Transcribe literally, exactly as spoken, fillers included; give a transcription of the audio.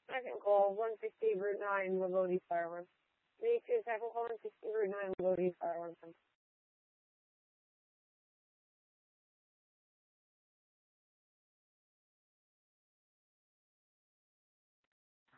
Second call, one fifty Route nine, Lodi Fire one. Me two, second call, one fifty Route nine, Lodi Fire one.